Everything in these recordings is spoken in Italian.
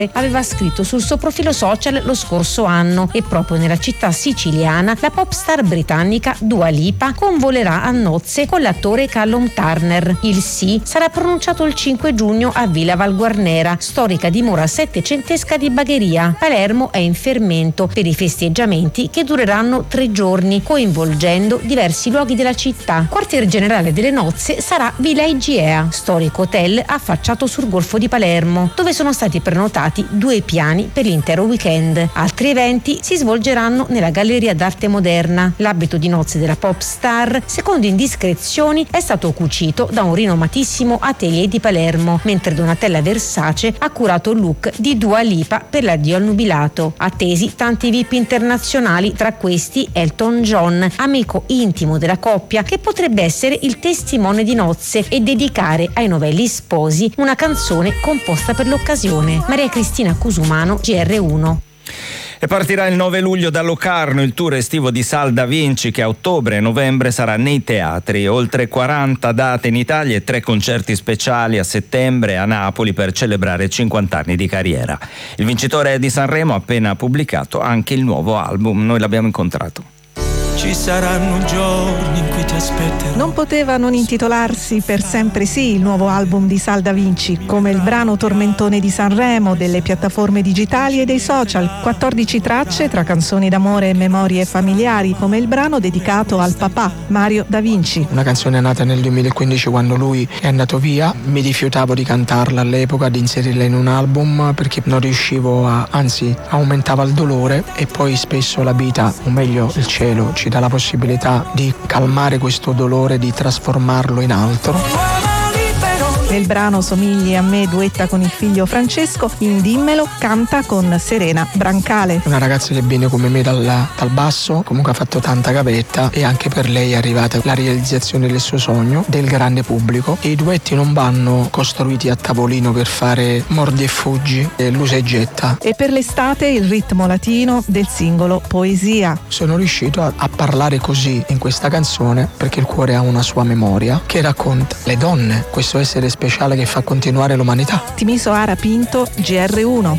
aveva scritto sul suo profilo social lo scorso anno, e proprio nella città siciliana la pop star britannica Dua Lipa convolerà a nozze con l'attore Callum Turner. Il sì sarà pronunciato il 5 giugno a Villa Valguarnera, storica dimora settecentesca di Bagheria. Palermo è in fermento per i festeggiamenti che dureranno 3 giorni, coinvolgendo diversi luoghi della città. Quartier generale delle nozze sarà Villa Igea, storico hotel affacciato sul Golfo di Palermo, dove sono stati prenotati 2 piani per l'intero weekend. Altri eventi si svolgeranno nella Galleria d'Arte Moderna. L'abito di nozze della pop star, secondo indiscrezioni, è stato cucito da un rinomatissimo atelier di Palermo, mentre Donatella Versace ha curato il look di Dua Lipa per l'addio al nubilato. Attesi tanti VIP internazionali, tra questi Elton John, amico intimo della coppia, che potrebbe essere il testimone di nozze e dedicare ai novelli sposi una canzone composta per l'occasione. Maria Cristina Cusumano, GR1. E partirà il 9 luglio da Locarno il tour estivo di Sal Da Vinci, che a ottobre e novembre sarà nei teatri. Oltre 40 date in Italia e 3 concerti speciali a settembre a Napoli per celebrare 50 anni di carriera. Il vincitore di Sanremo ha appena pubblicato anche il nuovo album. Noi l'abbiamo incontrato. Ci saranno giorni in cui ti aspetterò. Non poteva non intitolarsi Per sempre sì il nuovo album di Sal Da Vinci, come il brano tormentone di Sanremo, delle piattaforme digitali e dei social. 14 tracce tra canzoni d'amore e memorie familiari, come il brano dedicato al papà, Mario Da Vinci. Una canzone nata nel 2015 quando lui è andato via. Mi rifiutavo di cantarla all'epoca, di inserirla in un album, perché non riuscivo anzi aumentava il dolore, e poi spesso la vita, o meglio il cielo, ci dà la possibilità di calmare questo dolore, di trasformarlo in altro. Nel brano Somigli a me duetta con il figlio Francesco, in Dimmelo canta con Serena Brancale. Una ragazza che viene come me dal basso, comunque ha fatto tanta gavetta, e anche per lei è arrivata la realizzazione del suo sogno, del grande pubblico. E i duetti non vanno costruiti a tavolino per fare mordi e fuggi, l'usa e getta. E per l'estate il ritmo latino del singolo Poesia. Sono riuscito a parlare così in questa canzone perché il cuore ha una sua memoria che racconta le donne, questo essere speciale che fa continuare l'umanità. Timiso Ara Pinto, GR1.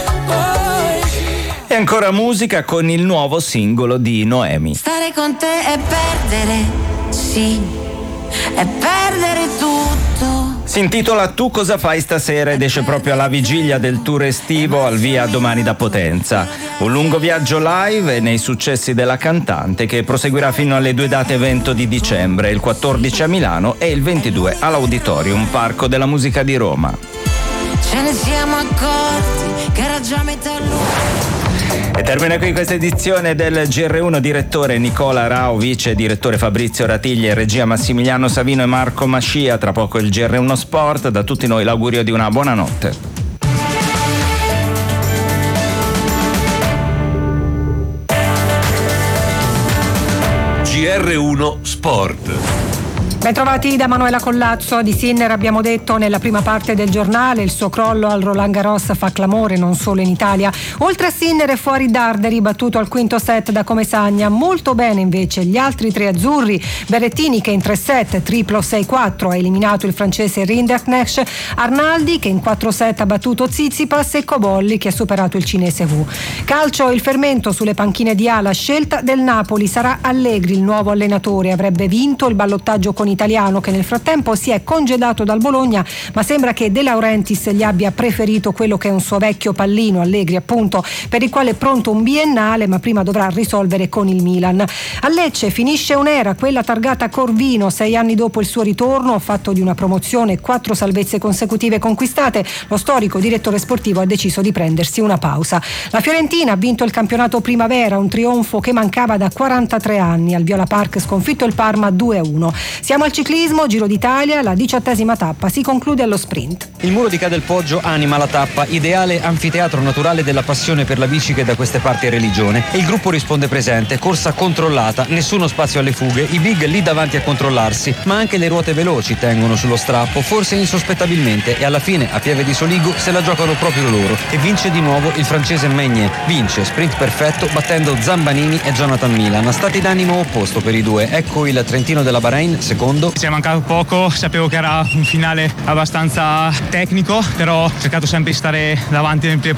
E ancora musica con il nuovo singolo di Noemi. Stare con te è perdere, sì, è perdere tutto. Si intitola Tu cosa fai stasera ed esce proprio alla vigilia del tour estivo al Via Domani da Potenza. Un lungo viaggio live nei successi della cantante, che proseguirà fino alle 2 date evento di dicembre, il 14 a Milano e il 22 all'Auditorium Parco della Musica di Roma. Ce ne siamo accorti che era già metà luce. E termina qui questa edizione del GR1. Direttore Nicola Rao, vice direttore Fabrizio Ratiglia, regia Massimiliano Savino e Marco Mascia. Tra poco il GR1 Sport. Da tutti noi l'augurio di una buona notte. GR1 Sport. Bentrovati da Manuela Collazzo. Di Sinner abbiamo detto nella prima parte del giornale, il suo crollo al Roland Garros fa clamore non solo in Italia. Oltre a Sinner è fuori Darderi, battuto al quinto set da Comesagna. Molto bene invece gli altri 3 azzurri, Berrettini che in 3 set triplo 6-4 ha eliminato il francese Rinderknecht, Arnaldi che in 4 set ha battuto Tsitsipas e Cobolli che ha superato il cinese Wu. Calcio, il fermento sulle panchine di A, la scelta del Napoli. Sarà Allegri il nuovo allenatore, avrebbe vinto il ballottaggio con Italiano, che nel frattempo si è congedato dal Bologna, ma sembra che De Laurentiis gli abbia preferito quello che è un suo vecchio pallino, Allegri appunto, per il quale è pronto un biennale, ma prima dovrà risolvere con il Milan. A Lecce finisce un'era, quella targata Corvino, 6 anni dopo il suo ritorno, fatto di una promozione e 4 salvezze consecutive conquistate, lo storico direttore sportivo ha deciso di prendersi una pausa. La Fiorentina ha vinto il campionato primavera, un trionfo che mancava da 43 anni, al Viola Park sconfitto il Parma 2-1. Siamo al ciclismo, Giro d'Italia, la 18ª tappa si conclude allo sprint. Il muro di Cadel Poggio anima la tappa, ideale anfiteatro naturale della passione per la bici che da queste parti è religione. E il gruppo risponde presente, corsa controllata, nessuno spazio alle fughe, i big lì davanti a controllarsi, ma anche le ruote veloci tengono sullo strappo, forse insospettabilmente, e alla fine a Pieve di Soligo se la giocano proprio loro. E vince di nuovo il francese Meignet, vince sprint perfetto battendo Zambanini e Jonathan Milan. Stati d'animo opposto per i due, ecco il trentino della Bahrain secondo. Ci è mancato poco, sapevo che era un finale abbastanza tecnico, però ho cercato sempre di stare davanti nel primo